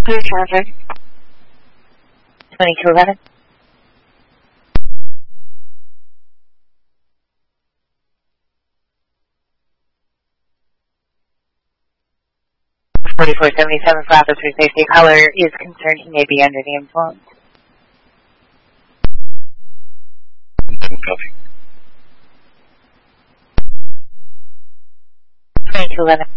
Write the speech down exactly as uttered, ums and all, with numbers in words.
Clear traffic. twenty-two eleven. forty-four seventy-seven for Officer Safety. Caller is concerned he may be under the influence. Copy. twenty-two eleven.